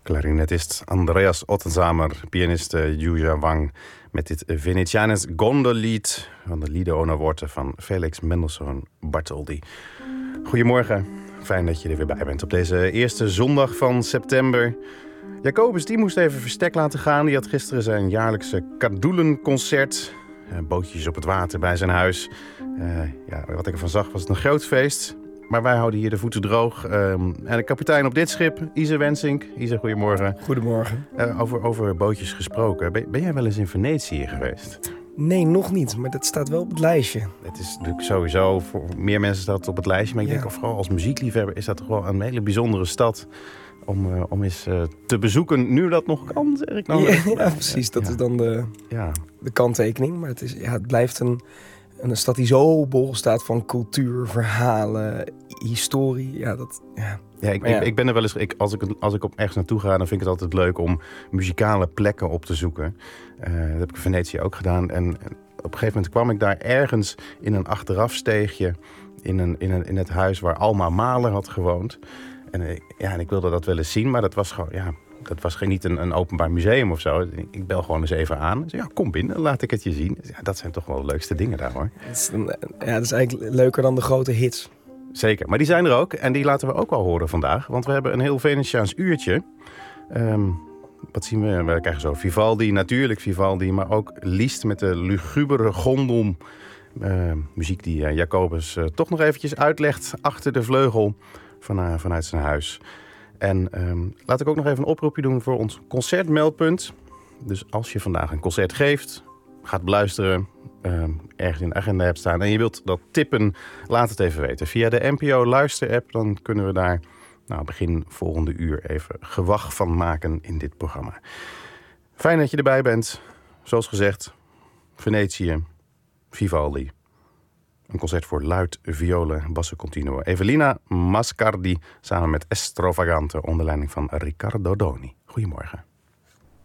Klarinetist Andreas Ottenzamer, pianist Yuja Wang met dit Venetianes Gondellied van de Lieder ohne Worte van Felix Mendelssohn Bartholdy. Goedemorgen, fijn dat je er weer bij bent op deze eerste zondag van september. Jacobus die moest even verstek laten gaan. Die had gisteren zijn jaarlijkse Kadoelenconcert. Bootjes op het water bij zijn huis. Wat ik ervan zag was het een groot feest. Maar wij houden hier de voeten droog. En de kapitein op dit schip, Ise Wensink. Ise, goedemorgen. Goedemorgen. Over bootjes gesproken. Ben jij wel eens in Venetië geweest? Nee, nog niet. Maar dat staat wel op het lijstje. Het is natuurlijk sowieso, voor meer mensen staat het op het lijstje. Maar ik denk vooral als muziekliefhebber is dat toch wel een hele bijzondere stad om eens te bezoeken. Nu dat nog kan, zeg ik dan. Ja, precies. Dat is dan de kanttekening. Maar het blijft een stad die zo bol staat van cultuur, verhalen, historie. Ik ben er wel eens. Als ik op ergens naartoe ga, dan vind ik het altijd leuk om muzikale plekken op te zoeken. Dat heb ik in Venetië ook gedaan. En op een gegeven moment kwam ik daar ergens in een achterafsteegje in het huis waar Alma Mahler had gewoond. En ik wilde dat wel eens zien, maar dat was gewoon dat was niet een openbaar museum of zo. Ik bel gewoon eens even aan. Dus kom binnen, laat ik het je zien. Ja, dat zijn toch wel de leukste dingen daar, hoor. Dat is eigenlijk leuker dan de grote hits. Zeker, maar die zijn er ook. En die laten we ook wel horen vandaag. Want we hebben een heel Venetiaans uurtje. Wat zien we? We krijgen zo Vivaldi, maar ook Liszt met de lugubere gondel. Muziek die Jacobus toch nog eventjes uitlegt achter de vleugel vanuit zijn huis. En laat ik ook nog even een oproepje doen voor ons concertmeldpunt. Dus als je vandaag een concert geeft, gaat beluisteren, ergens in de agenda hebt staan en je wilt dat tippen, laat het even weten. Via de NPO Luister-app, dan kunnen we daar begin volgende uur even gewag van maken in dit programma. Fijn dat je erbij bent. Zoals gezegd, Venetië, Vivaldi. Een concert voor luid violen, basso continuo. Evelina Mascardi samen met Estrovagante onder leiding van Riccardo Doni. Goedemorgen.